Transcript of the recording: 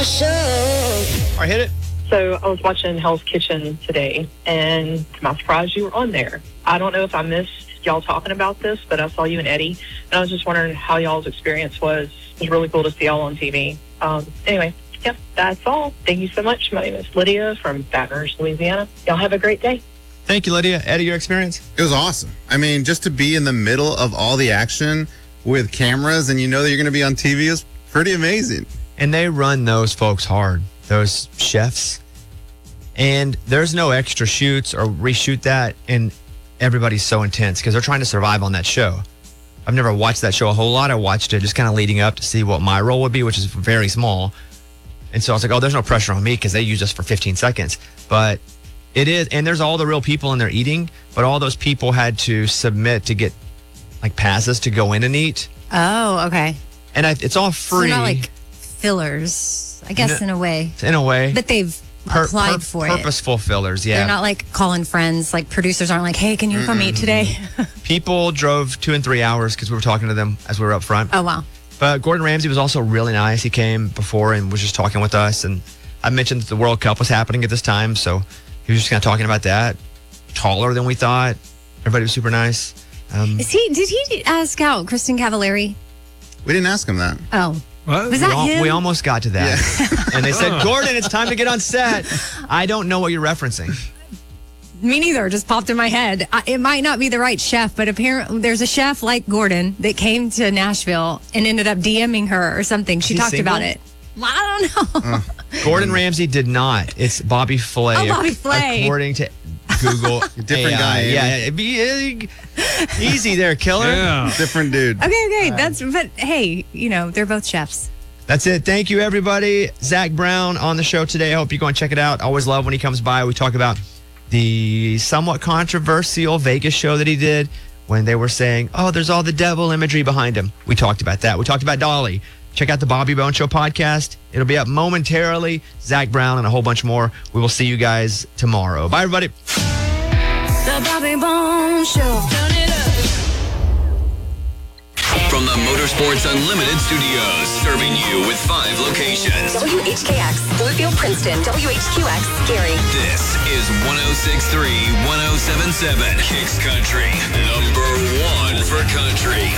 All right, hit it. So I was watching Hell's Kitchen today, and to my surprise, you were on there. I don't know if I missed y'all talking about this, but I saw you and Eddie, and I was just wondering how y'all's experience was. It was really cool to see y'all on TV. Anyway, yep, that's all. Thank you so much. My name is Lydia from Baton Rouge, Louisiana. Y'all have a great day. Thank you, Lydia. Eddie, your experience? It was awesome. I mean, just to be in the middle of all the action with cameras and you know that you're going to be on TV is pretty amazing. And they run those folks hard, those chefs. And there's no extra shoots or reshoot that. And everybody's so intense because they're trying to survive on that show. I've never watched that show a whole lot. I watched it just kind of leading up to see what my role would be, which is very small. And so I was like, oh, there's no pressure on me because they use us for 15 seconds. But it is. And there's all the real people in there eating. But all those people had to submit to get like passes to go in and eat. Oh, okay. And it's all free. So not like fillers, I guess, in a way. In a way. But they've applied for it. Purposeful fillers, yeah. They're not like calling friends. Like producers aren't like, hey, can you come eat today? People drove 2 and 3 hours because we were talking to them as we were up front. Oh, wow. But Gordon Ramsay was also really nice. He came before and was just talking with us. And I mentioned that the World Cup was happening at this time. So he was just kind of talking about that. Taller than we thought. Everybody was super nice. Did he ask out Kristen Cavallari? We didn't ask him that. Oh. What? Was that him? We almost got to that. Yeah. And they said, Gordon, it's time to get on set. I don't know what you're referencing. Me neither. Just popped in my head. It might not be the right chef, but apparently there's a chef like Gordon that came to Nashville and ended up DMing her or something. She talked about it. I don't know. Gordon Ramsay did not. It's Bobby Flay. Oh, Bobby Flay. According to Google. Different guy. Yeah. Easy there, killer. Yeah. Different dude. Okay. But hey, they're both chefs. That's it. Thank you, everybody. Zach Brown on the show today. I hope you go and check it out. I always love when he comes by. We talk about the somewhat controversial Vegas show that he did when they were saying, oh, there's all the devil imagery behind him. We talked about that. We talked about Dolly. Check out the Bobby Bone Show podcast. It'll be up momentarily. Zach Brown and a whole bunch more. We will see you guys tomorrow. Bye, everybody. The Bobby Bone Show. Turn it up. From the Motorsports Unlimited Studios, serving you with 5 locations. WHKX, Bluefield, Princeton, WHQX, Gary. This is 106.3, 107.7, Kicks Country, #1 for country.